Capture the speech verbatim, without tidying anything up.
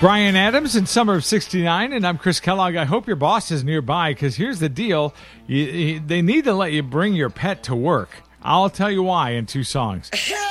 Bryan Adams in Summer of sixty-nine, and I'm Chris Kellogg. I hope your boss is nearby, because here's the deal. You, you, they need to let you bring your pet to work. I'll tell you why in two songs.